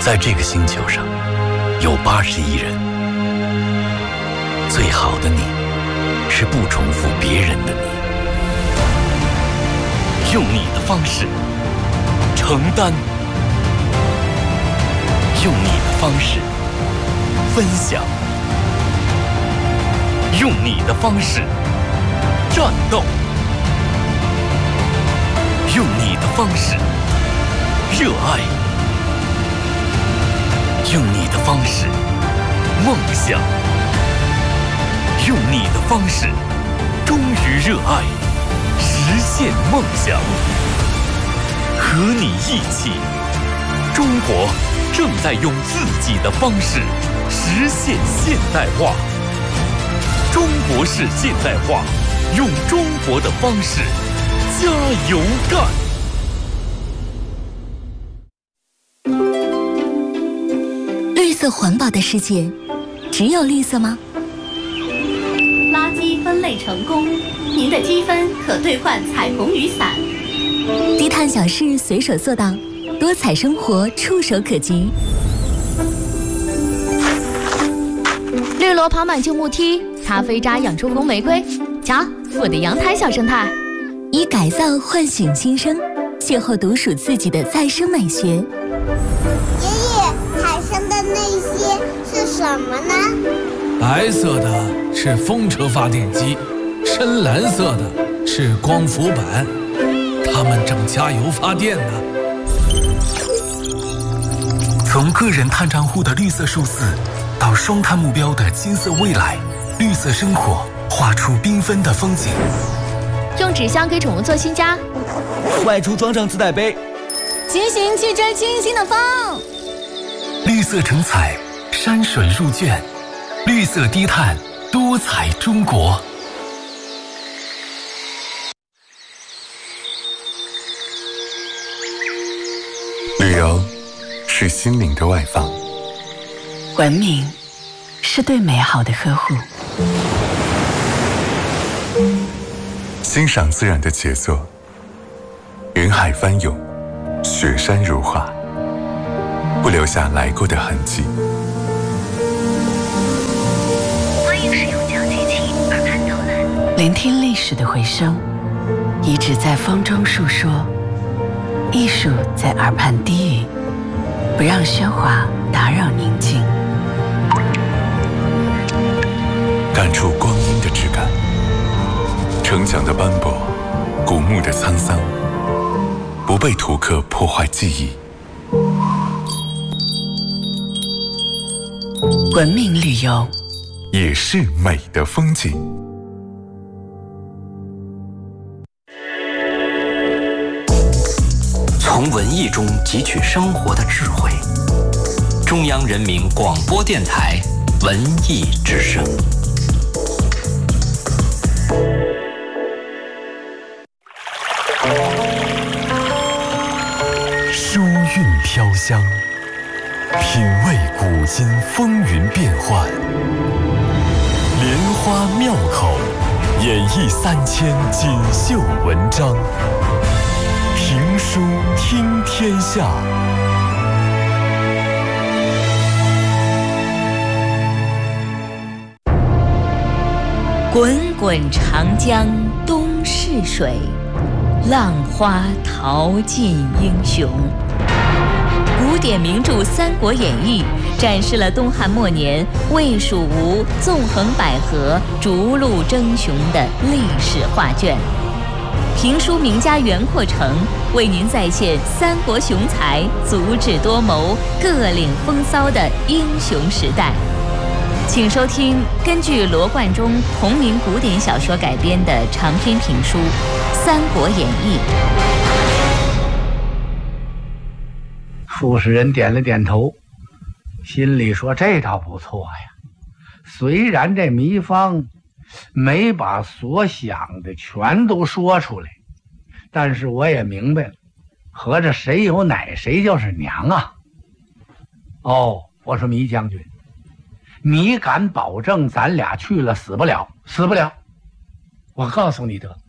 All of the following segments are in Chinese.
在这个星球上，有80亿人。最好的你，是不重复别人的你。用你的方式承担，用你的方式分享，用你的方式战斗，用你的方式热爱，用你的方式梦想，用你的方式忠于热爱，实现梦想。和你一起，中国正在用自己的方式实现现代化。中国式现代化，用中国的方式加油干！ 绿色环保的世界，只有绿色吗？ 垃圾分类成功，您的积分可兑换彩虹雨伞。 低碳小事随手做到，多彩生活触手可及。 绿萝跑满旧木梯，咖啡渣养出红玫瑰。瞧，我的阳台小生态。 以改造唤醒新生，邂逅独属自己的再生美学。 爷爷，海上的那些是什么呢？ 白色的是风车发电机，深蓝色的是光伏板，它们正加油发电呢。 从个人碳账户的绿色数字，到双碳目标的金色未来，绿色生活画出缤纷的风景。 用纸箱给宠物做新家， 外出装上自带杯， 骑行去追清新的风。 绿色成彩，山水入卷，绿色低碳，多彩中国。 旅游是心灵的外放， 文明是对美好的呵护， 欣赏自然的杰作，云海翻涌，雪山如画，不留下来过的痕迹。 欢迎使用脚机器耳畔导览， 聆听历史的回声，遗址在风中述说，艺术在耳畔低语，不让喧哗打扰宁静， 感触光阴的质感，城墙的斑驳，古墓的沧桑，不被图刻破坏记忆。 文明旅游也是美的风景。 从文艺中汲取生活的智慧。中央人民广播电台文艺之声。 书韵飘香，品味古今风云变幻，莲花妙口，演绎3000锦绣文章。评书听天下， 滚滚长江东逝水，浪花淘尽英雄。古典名著《三国演义》展示了东汉末年魏、蜀、吴纵横捭阖、逐鹿争雄的历史画卷。评书名家袁阔成为您再现三国雄才足智多谋、各领风骚的英雄时代。请收听根据罗贯中同名古典小说改编的长篇评书《三国演义》。 副使人点了点头，心里说这倒不错呀。虽然这糜芳没把所想的全都说出来，但是我也明白了，合着谁有奶谁就是娘啊。哦，我说糜将军，你敢保证咱俩去了死不了？死不了。我告诉你得，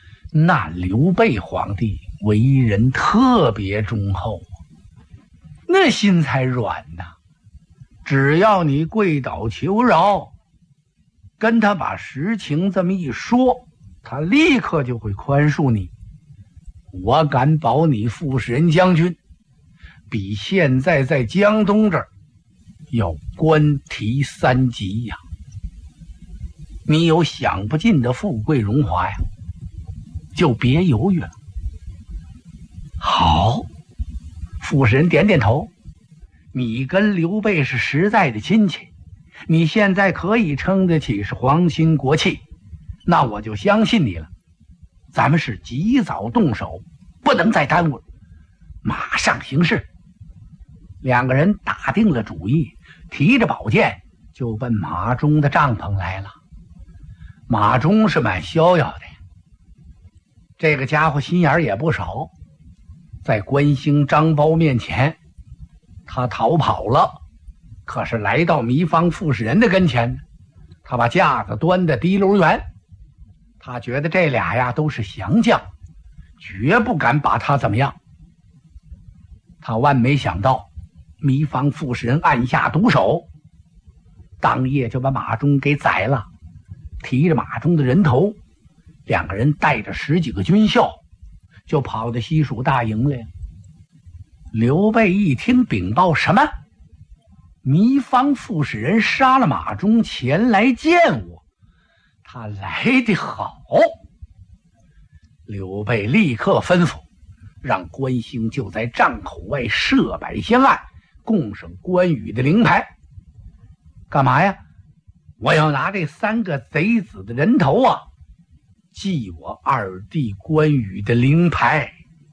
那刘备皇帝为人特别忠厚，那那心才软呐。只要你跪倒求饶，跟他把实情这么一说，他立刻就会宽恕你。我敢保你傅士仁将军比现在在江东这儿要官提3级呀！你有享不尽的富贵荣华呀，就别犹豫了。好，傅士仁点点头，你跟刘备是实在的亲戚，你现在可以称得起是皇亲国戚，那我就相信你了。咱们是及早动手，不能再耽误了，马上行事。两个人打定了主意，提着宝剑就奔马忠的帐篷来了。马忠是蛮逍遥的，这个家伙心眼也不少，在关兴张苞面前他逃跑了，可是来到糜芳傅士仁的跟前，他把架子端得提溜圆。他觉得这俩呀都是降将，绝不敢把他怎么样。他万没想到糜芳傅士仁暗下毒手，当夜就把马忠给宰了，提着马忠的人头，两个人带着10几个军校就跑到西蜀大营来了。刘备一听禀报，什么？糜芳傅士仁杀了马忠前来见我，他来得好。刘备立刻吩咐，让关兴就在帐口外设摆香案，供上关羽的灵牌。干嘛呀？我要拿这3个贼子的人头啊，祭我二弟关羽的灵牌。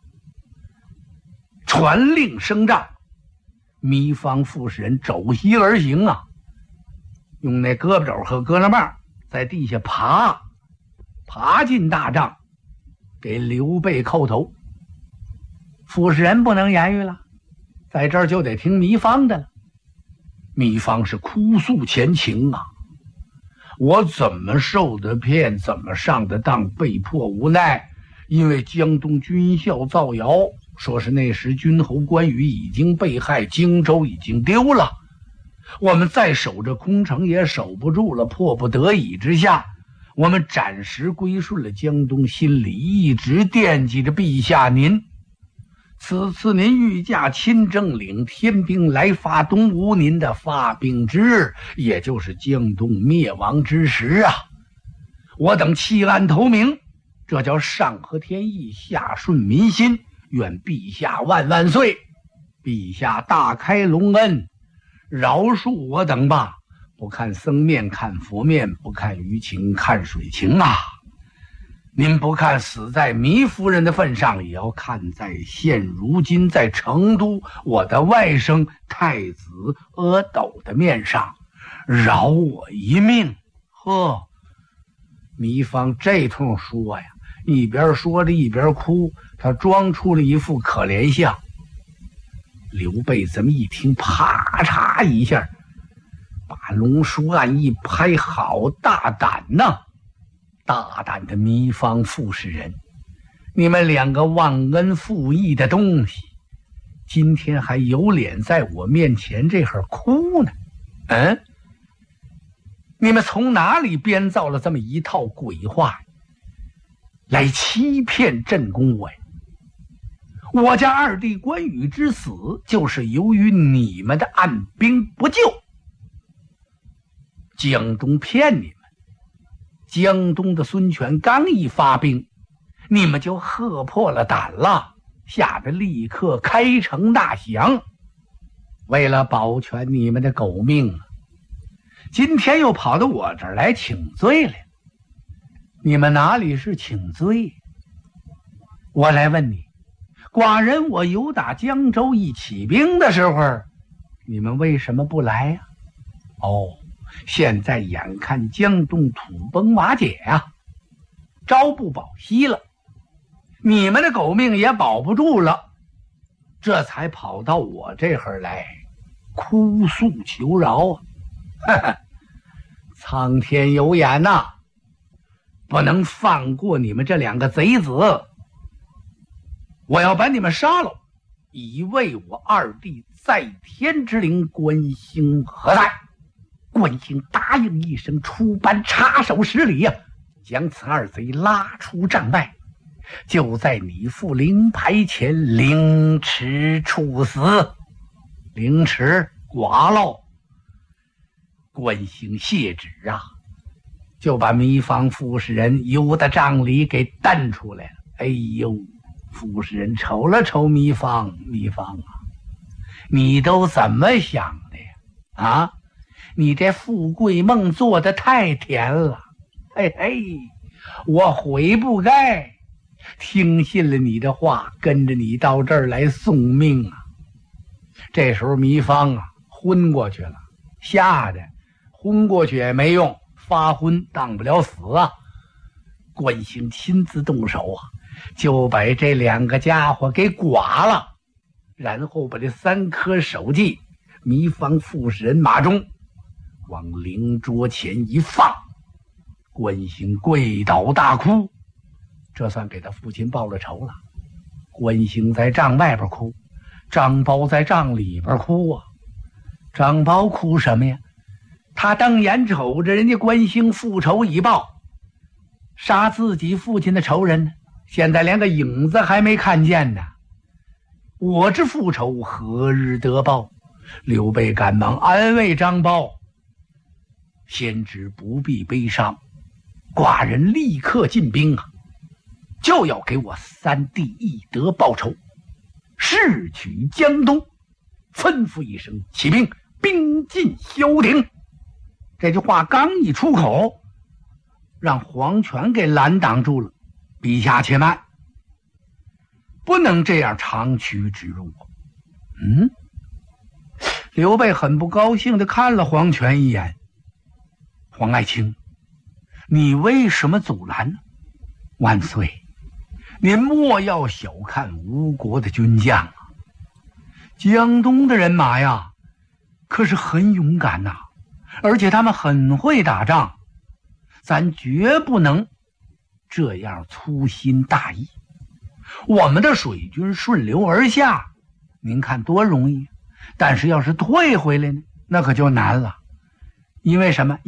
传令升帐，糜芳傅士仁肘膝而行啊，用那胳膊肘和胳膊棒在地下爬进大帐，给刘备叩头。傅士仁不能言语了，在这儿就得听糜芳的了。糜芳是哭诉前情啊，我怎么受的骗，怎么上的当，被迫无奈。因为江东军校造谣，说是那时军侯关羽已经被害，荆州已经丢了，我们再守着空城也守不住了，迫不得已之下，我们暂时归顺了江东，心里一直惦记着陛下您。此次您御驾亲征，领天兵来发东吴，您的发兵之日，也就是江东灭亡之时啊！我等弃暗投明，这叫上合天意，下顺民心。愿陛下万万岁！陛下大开隆恩，饶恕我等吧！不看僧面看佛面，不看鱼情看水情啊！您不看死在糜夫人的份上，也要看在现如今在成都我的外甥太子阿斗的面上，饶我一命。呵，糜芳这通说呀，一边说着一边哭，他装出了一副可怜相。刘备这么一听，啪嚓一下把龙书案一拍，好大胆呐！大胆的糜芳傅士仁，你们两个忘恩负义的东西，今天还有脸在我面前这会儿哭呢？你们从哪里编造了这么一套鬼话来欺骗朕公我呀？我家二弟关羽之死，就是由于你们的按兵不救。江东骗你们，江东的孙权刚一发兵，你们就喝破了胆了，吓得立刻开城大降。为了保全你们的狗命，今天又跑到我这儿来请罪来。你们哪里是请罪？我来问你，寡人我由打江州一起兵的时候，你们为什么不来呀？现在眼看江东土崩瓦解呀，朝不保夕了，你们的狗命也保不住了，这才跑到我这儿来哭诉求饶啊！苍天有眼呐，不能放过你们这两个贼子，我要把你们杀了， 以为我二弟在天之灵关兴何在？关兴答应一声，出班插手施礼呀，将此二贼拉出帐外，就在你父灵牌前凌迟处死。凌迟剐喽！关兴谢旨啊，就把糜芳傅士仁由得帐里给蹬出来了。哎呦，傅士仁瞅了瞅糜芳，糜芳啊，你都怎么想的呀？啊，你这富贵梦做得太甜了，嘿嘿，我悔不该听信了你的话，跟着你到这儿来送命啊！这时候糜芳啊昏过去了，吓得昏过去也没用，发昏当不了死啊！关兴亲自动手啊，就把这两个家伙给剐了，然后把这3颗手记糜芳傅士仁马中往灵桌前一放。关兴跪倒大哭，这算给他父亲报了仇了。关兴在帐外边哭，张苞在帐里边哭啊。张苞哭什么呀？他瞪眼瞅着人家关兴复仇已报，杀自己父亲的仇人呢，现在连个影子还没看见呢。我之复仇何日得报？刘备赶忙安慰张苞，先知不必悲伤，寡人立刻进兵啊，就要给我3弟义德报仇，誓取江东。吩咐一声，起兵，兵进萧亭。这句话刚一出口，让黄权给拦挡住了。陛下且慢，不能这样长驱直入。刘备很不高兴地看了黄权一眼。黄爱卿，你为什么阻拦呢？万岁，您莫要小看吴国的军将啊，江东的人马呀，可是很勇敢呐，而且他们很会打仗，咱绝不能这样粗心大意。我们的水军顺流而下，您看多容易，但是要是退回来呢，那可就难了。因为什么？